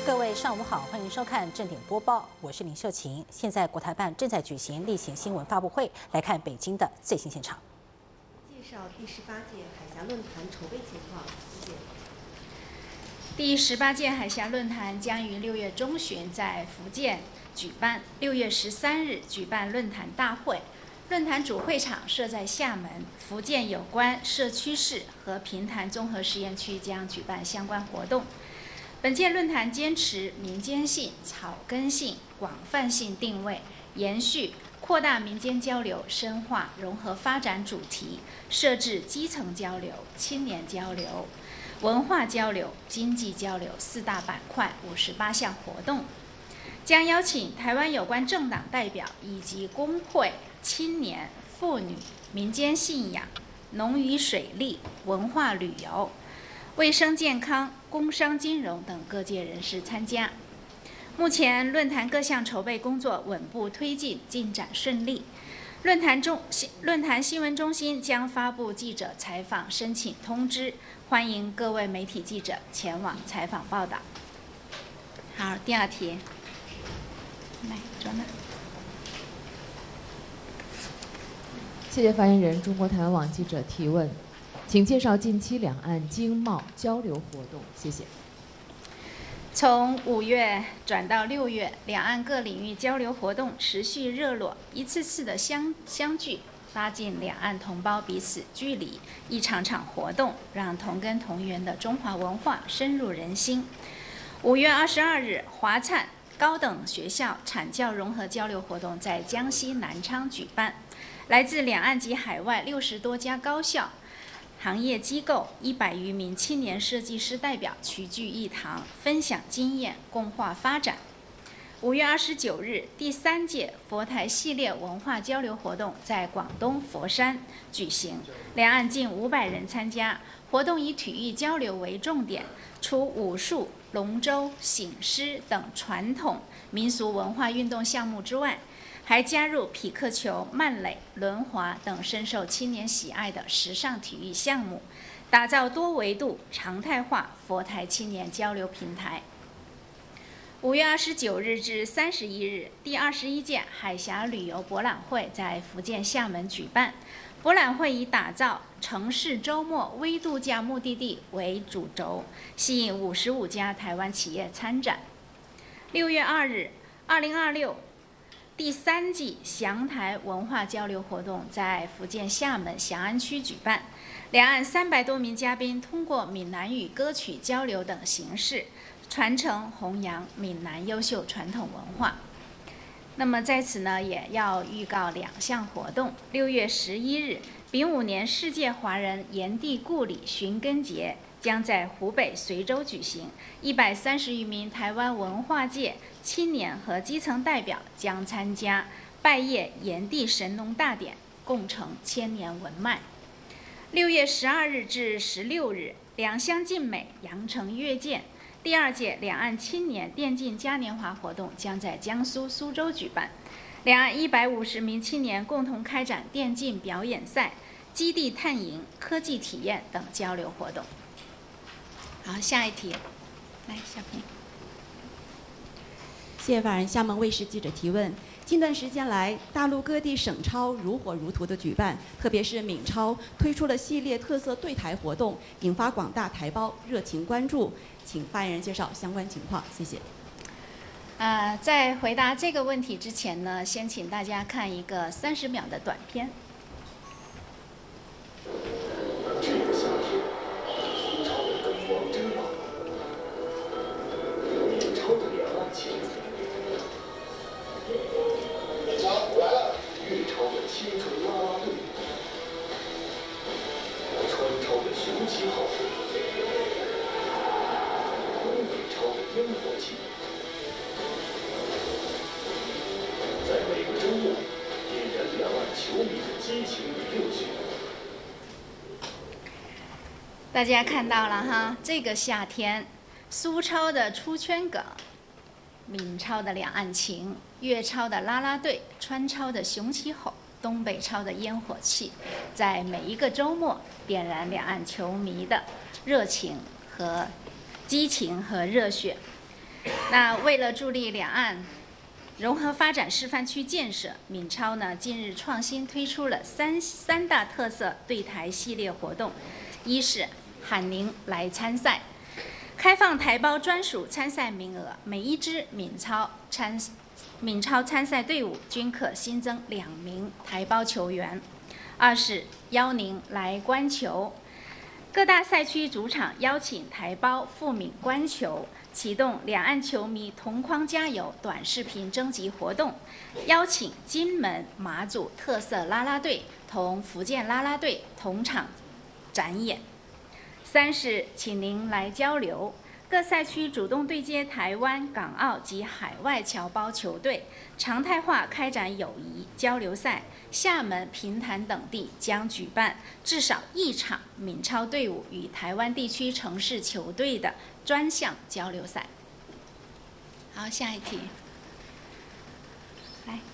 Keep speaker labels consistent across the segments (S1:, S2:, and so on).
S1: 各位上午好，欢迎收看正点播报，我是林秀琴。现在国台办正在举行例行新闻发布会，来看北京的最新现场。
S2: 介绍第18届海峡论坛筹备情况，谢谢。
S3: 第18届海峡论坛将于6月中旬在福建举办，6月13日举办论坛大会。论坛主会场设在厦门，福建有关社区市和平潭综合实验区将举办相关活动。本届论坛坚持民间性、草根性、广泛性定位，延续扩大民间交流、深化融合发展主题，设置基层交流、青年交流、文化交流、经济交流4大板块58项活动，将邀请台湾有关政党代表以及工会、青年、妇女、民间信仰、农渔水利、文化旅游、卫生健康、工商金融等各界人士参加。目前论坛各项筹备工作稳步推进，进展顺利。论坛新闻中心将发布记者采访申请通知，欢迎各位媒体记者前往采访报道。好，第二题。来，卓娜。
S4: 谢谢发言人。中国台湾网记者提问，请介绍近期两岸经贸交流活动，谢谢。
S3: 从5月转到6月，两岸各领域交流活动持续热络，一次次的相聚，拉近两岸同胞彼此距离，一场场活动让同根同源的中华文化深入人心。5月22日，华灿高等学校产教融合交流活动在江西南昌举办，来自两岸及海外60多家高校、行业机构100余名青年设计师代表齐聚一堂，分享经验，共话发展。5月29日，第3届佛台系列文化交流活动在广东佛山举行，两岸近500人参加。活动以体育交流为重点，除武术、龙舟、醒狮等传统民俗文化运动项目之外，还加入匹克球、慢垒、轮滑等深受青年喜爱的时尚体育项目，打造多维度、常态化佛台青年交流平台。5月29日至31日，第21届海峡旅游博览会在福建厦门举办。博览会以打造城市周末微度假目的地为主轴，吸引55家台湾企业参展。6月2日，2026第3季祥台文化交流活动在福建厦门祥安区举办，两岸300多名嘉宾通过闽南语歌曲交流等形式，传承弘扬闽南优秀传统文化。那么在此呢，也要预告2项活动。6月11日，丙午年世界华人炎帝故里寻根节将在湖北随州举行，130余名台湾文化界青年和基层代表将参加拜谒炎帝神农大典，共成千年文脉。6月12日至16日，两乡尽美，羊城阅见第2届两岸青年电竞嘉年华活动将在江苏苏州举办，两岸150名青年共同开展电竞表演赛、基地探营、科技体验等交流活动。好，下一题，来，小平。
S2: 谢谢发言人。厦门卫视记者提问：近段时间来，大陆各地省超如火如荼的举办，特别是闽超推出了系列特色对台活动，引发广大台胞热情关注。请发言人介绍相关情况，谢谢。
S3: 在回答这个问题之前呢，先请大家看一个30秒的短片。
S5: 这个夏天，苏超的灯光真棒，闽超的两岸情，来了，粤超的青春啦啦队，川超的雄起好。烟火气，在每个周末点燃两岸球迷的激情与热血。
S3: 大家看到了哈，这个夏天，苏超的出圈梗，闽超的两岸情，粤超的啦啦队，川超的雄起吼，东北超的烟火气，在每一个周末点燃两岸球迷的热情和激情和热血。 那为了助力两岸融合发展示范区建设，闽超呢近日创新推出了三大特色对台系列活动，一是喊您来参赛，开放台胞专属参赛名额，每一支闽超参赛队伍均可新增2名台胞球员。二是邀您来观球，各大赛区主场邀请台胞赴闽观球，启动两岸球迷同框加油短视频征集活动，邀请金门、马祖特色啦啦队同福建啦啦队同场展演。三是请您来交流，各赛区主动对接台湾、港澳及海外侨胞球队，常态化开展友谊交流赛。厦门、平潭等地将举办至少1场闽超队伍与台湾地区城市球队的专项交流赛。好，下一题，来。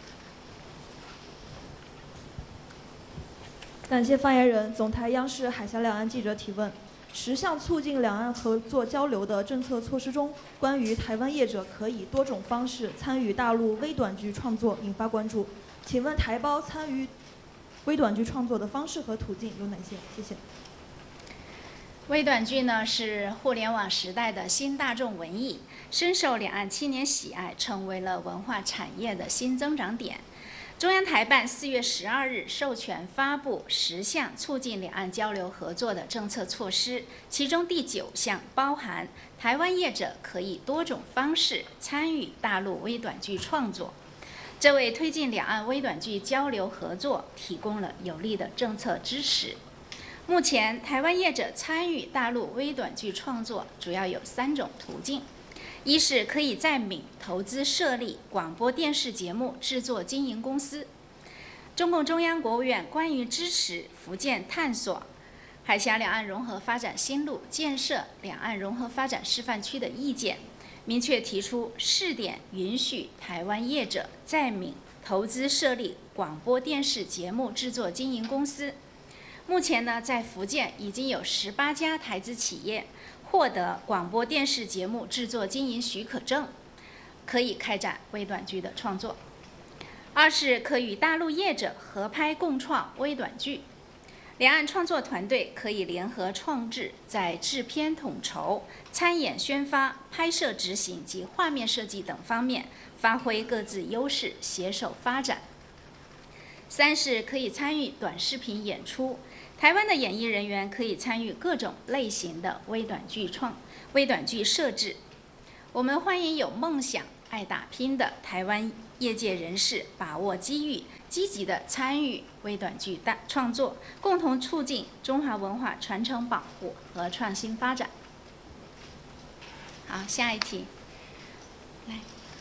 S6: 感谢发言人。总台央视海峡两岸记者提问：10项促进两岸合作交流的政策措施中，关于台湾业者可以多种方式参与大陆微短剧创作引发关注。请问台胞参与微短剧创作的方式和途径有哪些？谢谢。
S3: 微短剧呢是互联网时代的新大众文艺，深受两岸青年喜爱，成为了文化产业的新增长点。中央台办4月12日授权发布10项促进两岸交流合作的政策措施，其中第9项包含台湾业者可以多种方式参与大陆微短剧创作，这为推进两岸微短剧交流合作提供了有力的政策支持。目前，台湾业者参与大陆微短剧创作主要有3种途径：一是可以在闽投资设立广播电视节目制作经营公司。中共中央国务院关于支持福建探索海峡两岸融合发展新路建设两岸融合发展示范区的意见，明确提出试点允许台湾业者在闽投资设立广播电视节目制作经营公司。目前呢，在福建已经有18家台资企业获得广播电视节目制作经营许可证，可以开展微短剧的创作。二是可与大陆业者合拍共创微短剧，两岸创作团队可以联合创制，在制片统筹、参演宣发、拍摄执行及画面设计等方面发挥各自优势，携手发展。三是可以参与短视频演出，台湾的演艺人员可以参与各种类型的微短剧设置。我们欢迎有梦想、爱打拼的台湾业界人士把握机遇，积极地参与微短剧创作，共同促进中华文化传承保护和创新发展。好，下一题，来。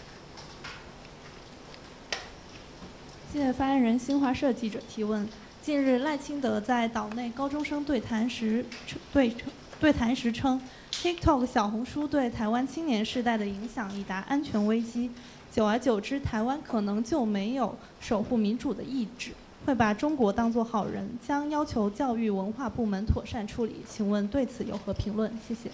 S7: 谢谢发言人。新华社记者提问：近日，赖清德在岛内高中生对谈时称 ，TikTok、小红书对台湾青年世代的影响已达安全危机。久而久之，台湾可能就没有守护民主的意志，会把中国当作好人，将要求教育文化部门妥善处理。请问对此有何评论？谢谢。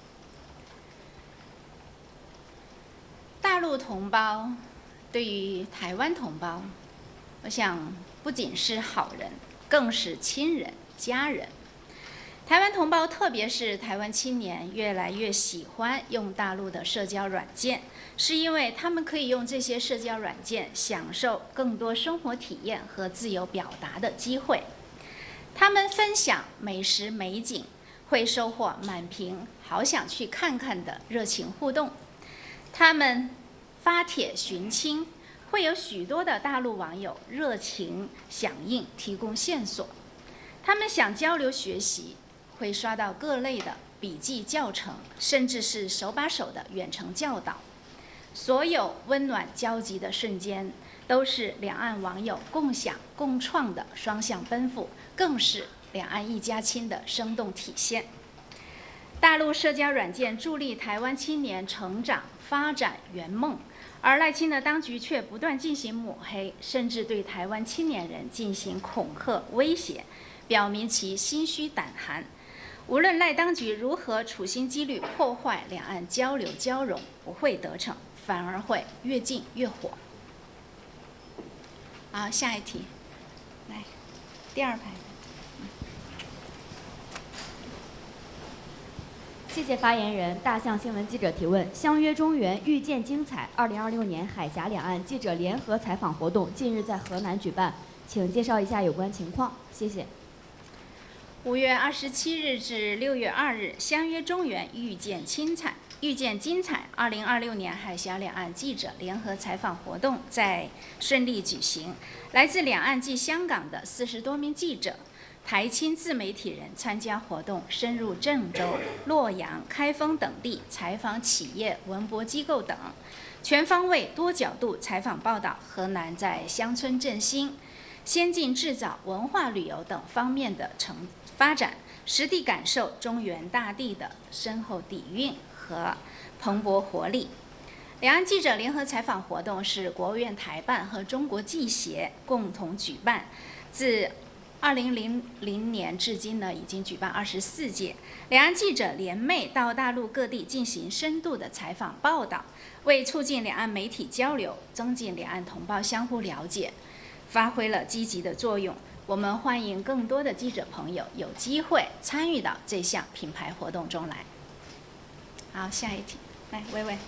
S3: 大陆同胞对于台湾同胞，我想不仅是好人，更是亲人、家人。台湾同胞，特别是台湾青年，越来越喜欢用大陆的社交软件，是因为他们可以用这些社交软件享受更多生活体验和自由表达的机会。他们分享美食美景，会收获满屏好想去看看的热情互动。他们发帖寻亲，会有许多的大陆网友热情响应，提供线索。他们想交流学习，会刷到各类的笔记教程，甚至是手把手的远程教导。所有温暖交集的瞬间，都是两岸网友共享共创的双向奔赴，更是两岸一家亲的生动体现。大陆社交软件助力台湾青年成长发展圆梦，而赖清德当局却不断进行抹黑，甚至对台湾青年人进行恐吓威胁，表明其心虚胆寒。 无论赖当局如何处心积虑破坏两岸交流交融，不会得逞，反而会越禁越火。好，下一题，来，第二排。
S8: 谢谢发言人。大象新闻记者提问：相约中原，遇见精彩。2026年海峡两岸记者联合采访活动近日在河南举办，请介绍一下有关情况，谢谢。
S3: 5月27日至6月2日，相约中原，遇见精彩。2026年海峡两岸记者联合采访活动在顺利举行，来自两岸及香港的40多名记者、台青自媒体人参加活动，深入郑州、洛阳、开封等地采访企业、文博机构等，全方位、多角度采访报道河南在乡村振兴、先进制造、文化旅游等方面的发展，实地感受中原大地的深厚底蕴和蓬勃活力。两岸记者联合采访活动是国务院台办和中国记协共同举办，自2000年至今呢，已经举办24届。两岸记者联袂到大陆各地进行深度的采访报道，为促进两岸媒体交流、增进两岸同胞相互了解，发挥了积极的作用。我们欢迎更多的记者朋友有机会参与到这项品牌活动中来。好，下一题，来，薇薇。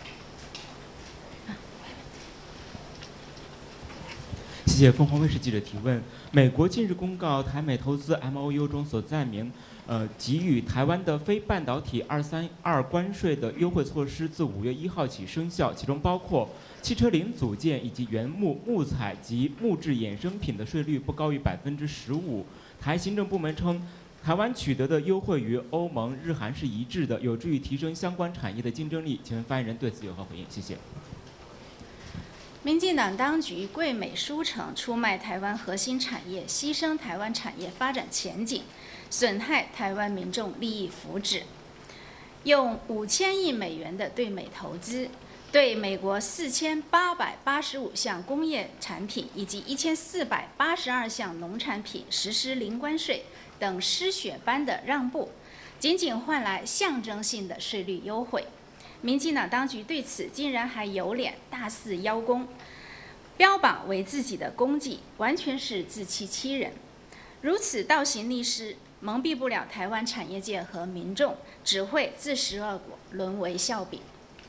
S9: 谢谢凤凰卫视记者提问。美国近日公告，台美投资 MOU 中所载明，给予台湾的非半导体232关税的优惠措施自5月1号起生效，其中包括汽车零组件以及原木、木材及木质衍生品的税率不高于15%。台行政部门称，台湾取得的优惠与欧盟、日韩是一致的，有助于提升相关产业的竞争力。请问发言人对此有何回应？谢谢。
S3: 民进党当局贵美书城出卖台湾核心产业，牺牲台湾产业发展前景，损害台湾民众利益福祉，用5000亿美元的对美投资，对美国4885项工业产品以及1482项农产品实施零关税等失血般的让步，仅仅换来象征性的税率优惠。民进党当局对此竟然还有脸大肆邀功，标榜为自己的功绩，完全是自欺欺人。如此倒行逆施，蒙蔽不了台湾产业界和民众，只会自食恶果，沦为笑柄。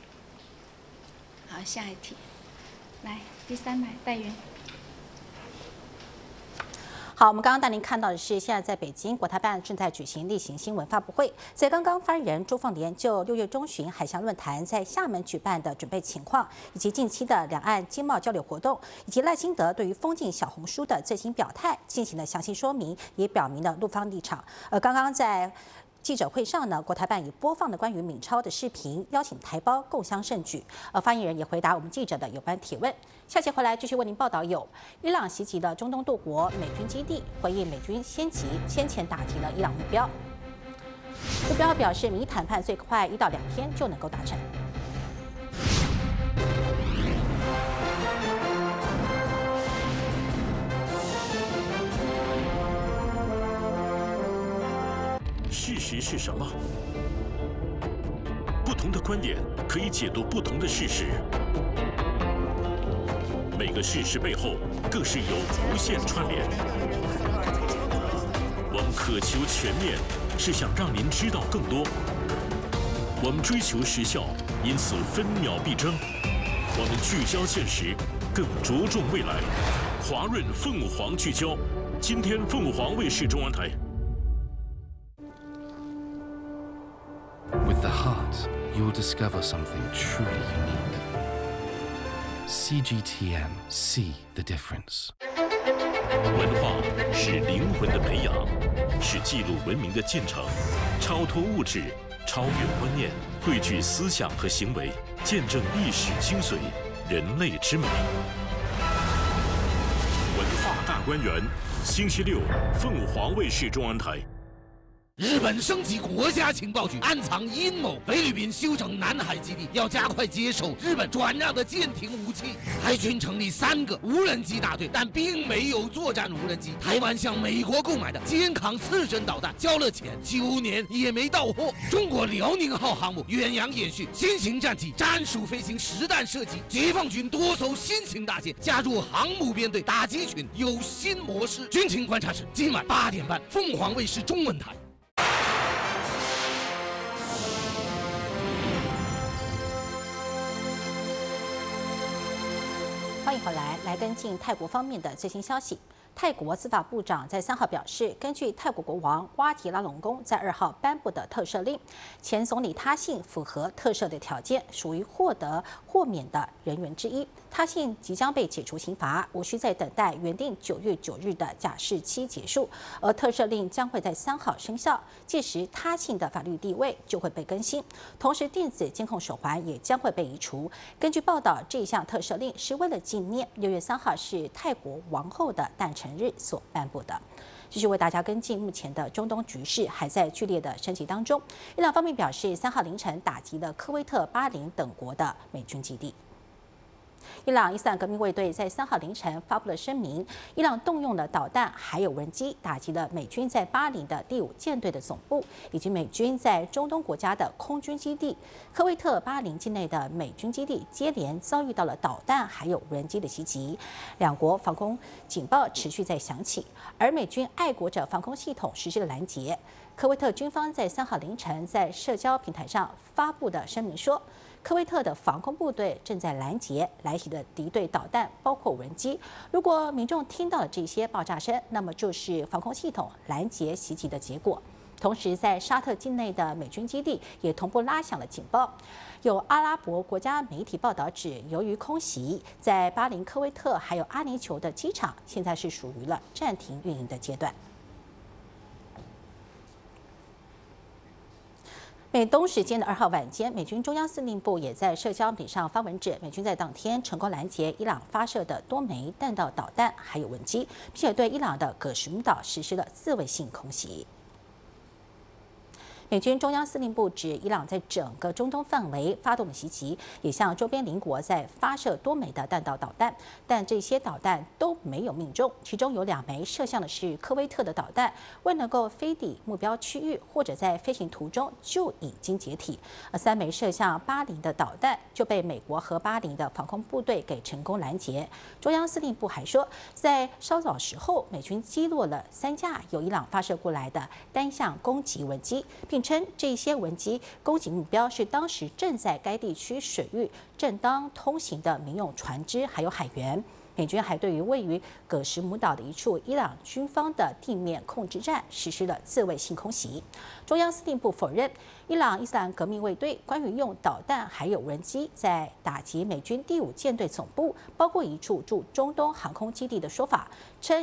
S3: 好，下一题，来，第3排，戴云。
S1: 好，我们刚刚带您看到的是，现在在北京国台办正在举行例行新闻发布会。在刚刚，发言人朱凤莲就6月中旬海峡论坛在厦门举办的准备情况，以及近期的两岸经贸交流活动，以及赖清德对于封禁小红书的最新表态进行了详细说明，也表明了陆方立场。刚刚在记者会上呢，国台办也播放了关于闵超的视频，邀请台胞共襄盛举。发言人也回答我们记者的有关提问。下节回来继续为您报道有伊朗袭击了中东多国美军基地，回应美军先前打击了伊朗目标。目标表示，民意谈判最快1到2天就能够达成。
S5: 事实是什么？不同的观点可以解读不同的事实。每个事实背后更是有无限串联。我们渴求全面，是想让您知道更多。我们追求时效，因此分秒必争。我们聚焦现实，更着重未来。华润凤凰聚焦，今天凤凰卫视中文台。
S10: With the heart, you will discover something truly unique. CGTN, see the difference.
S5: 文化是灵魂的培养，是记录文明的进程，超脱物质，超越观念，汇聚思想和行为，见证历史精髓，人类之美。文化大观园，星期六，凤凰卫视中文台。
S11: 日本升级国家情报局，暗藏阴谋。菲律宾修整南海基地，要加快接收日本转让的舰艇武器。海军成立3个无人机大队，但并没有作战无人机。台湾向美国购买的肩扛刺针导弹交了钱，9年也没到货。中国辽宁号航母远洋演训，新型战机战术飞行实弹射击，解放军多艘新型大舰加入航母编队打击群，有新模式。军情观察室今晚8点半，凤凰卫视中文台。
S1: 欢迎回来，来跟进泰国方面的最新消息。泰国司法部长在3号表示，根据泰国国王哇提拉隆功在2号颁布的特赦令，前总理他信符合特赦的条件，属于获得豁免的人员之一。他信即将被解除刑罚，无需再等待原定9月9日的假释期结束，而特赦令将会在3号生效，届时他信的法律地位就会被更新，同时电子监控手环也将会被移除。根据报道，这项特赦令是为了纪念6月3号是泰国王后的诞辰日所颁布的。继续为大家跟进目前的中东局势还在剧烈的升级当中。伊朗方面表示，3号凌晨打击了科威特、巴林等国的美军基地。伊朗伊斯兰革命卫队在3号凌晨发布了声明，伊朗动用了导弹还有无人机打击了美军在巴林的第5舰队的总部，以及美军在中东国家的空军基地。科威特、巴林境内的美军基地接连遭遇到了导弹还有无人机的袭击，两国防空警报持续在响起，而美军爱国者防空系统实施了拦截。科威特军方在3号凌晨在社交平台上发布的声明说，科威特的防空部队正在拦截来袭的敌对导弹，包括无人机。如果民众听到了这些爆炸声，那么就是防空系统拦截袭击的结果。同时，在沙特境内的美军基地也同步拉响了警报。有阿拉伯国家媒体报道指，由于空袭，在巴林、科威特还有阿联酋的机场，现在是属于了暂停运营的阶段。美东时间的2号晚间，美军中央司令部也在社交媒体上发文指，美军在当天成功拦截伊朗发射的多枚弹道导弹还有无人机，并且对伊朗的葛什姆岛实施了自卫性空袭。美军中央司令部指，伊朗在整个中东范围发动了袭击，也向周边邻国在发射多枚的弹道导弹，但这些导弹都没有命中，其中有2枚射向的是科威特的导弹，未能够飞抵目标区域，或者在飞行途中就已经解体。而3枚射向巴林的导弹就被美国和巴林的防空部队给成功拦截。中央司令部还说，在稍早时候，美军击落了3架由伊朗发射过来的单向攻击无人机，并称这些无人机攻击目标是当时正在该地区水域正当通行的民用船只还有海员。美军还对于位于葛什姆岛的一处伊朗军方的地面控制站实施了自卫性空袭。中央司令部否认伊朗伊斯兰革命卫队关于用导弹还有无人机在打击美军第5舰队总部，包括一处驻中东航空基地的说法，称